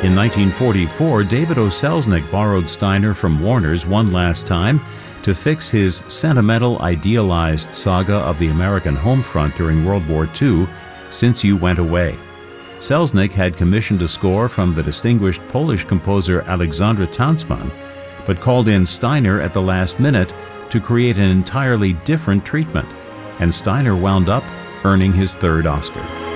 In 1944, David O. Selznick borrowed Steiner from Warner's one last time to fix his sentimental, idealized saga of the American home front during World War II, Since You Went Away. Selznick had commissioned a score from the distinguished Polish composer Alexandra Tansman, but called in Steiner at the last minute to create an entirely different treatment, and Steiner wound up earning his third Oscar.